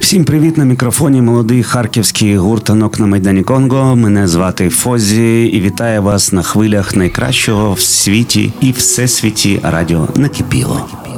Всім привіт, на мікрофоні молодий харківський гурт «Танок на Майдані Конго». Мене звати Фозі і вітаю вас на хвилях найкращого в світі і всесвіті радіо «Накипіло».